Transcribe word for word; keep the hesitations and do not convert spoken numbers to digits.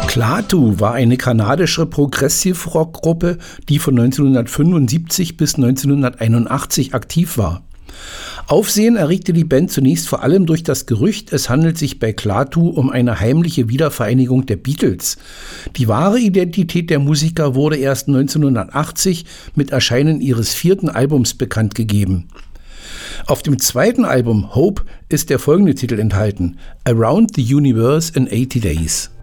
Klaatu war eine kanadische Progressive-Rock-Gruppe, die von neunzehnhundertfünfundsiebzig bis neunzehnhunderteinundachtzig aktiv war. Aufsehen erregte die Band zunächst vor allem durch das Gerücht, es handelt sich bei Klaatu um eine heimliche Wiedervereinigung der Beatles. Die wahre Identität der Musiker wurde erst neunzehnhundertachtzig mit Erscheinen ihres vierten Albums bekannt gegeben. Auf dem zweiten Album Hope ist der folgende Titel enthalten: Around the Universe in eighty Days.